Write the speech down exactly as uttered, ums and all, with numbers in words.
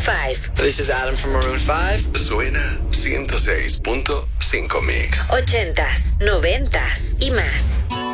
five. This is Adam from Maroon five. Suena ciento seis punto cinco Mix. Ochentas, noventas y más.